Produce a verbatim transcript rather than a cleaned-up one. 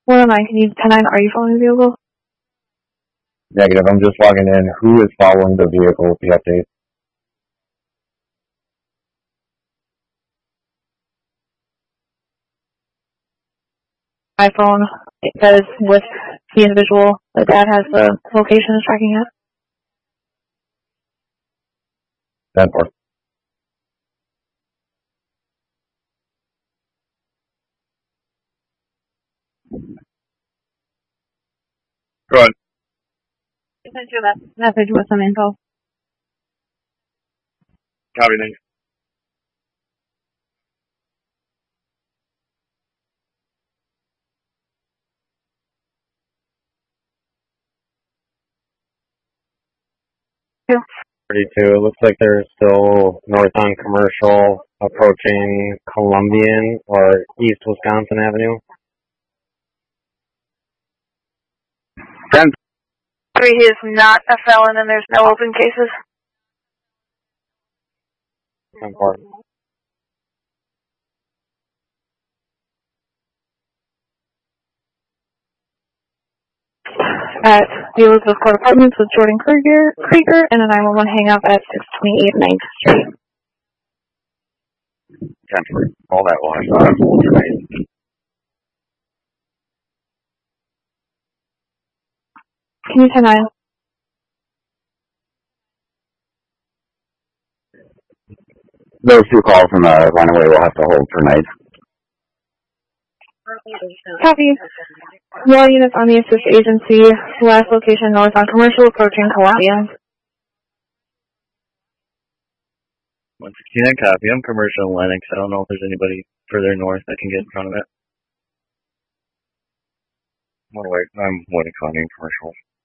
one oh nine, can you ten nine, are you following the vehicle? Negative, I'm just logging in. Who is following the vehicle with the update? iPhone, it says with the individual, the dad has the location is tracking it. ten four. Go ahead. I sent you a message with some info. Copy, thanks. thirty-two, it looks like they're still north on Commercial, approaching Columbian or East Wisconsin Avenue. ten. Three, he is not a felon and there's no open cases. ten four. At the Elizabeth Court Apartments with Jordan Krieger, Krieger and a nine one one hang-up at six twenty-eight ninth Street. ten four. All that will have to alternate. Can you ten nine? Those two calls from the runaway will have to hold for night. Copy. Well, units on the assist agency. Last location north on Commercial approaching Columbia. one sixty-nine copy. I'm Commercial in Lennox. I don't know if there's anybody further north that can get in front of it. I'm waiting. I'm waiting on Commercial.